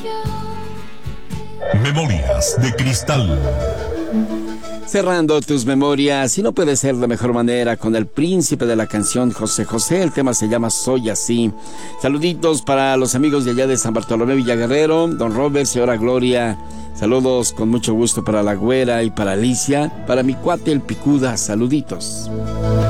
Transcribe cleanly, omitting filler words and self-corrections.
Memorias de Cristal. Cerrando tus memorias, y no puede ser de mejor manera, con el príncipe de la canción, José José. El tema se llama Soy Así. Saluditos para los amigos de allá de San Bartolomé Villaguerrero, don Robert, señora Gloria. Saludos con mucho gusto para la güera y para Alicia. Para mi cuate el Picuda, saluditos.